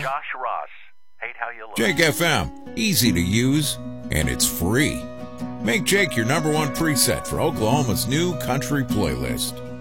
Josh Ross. Hate how you look. Jake FM, easy to use, and it's free. Make Jake your number one preset for Oklahoma's new country playlist.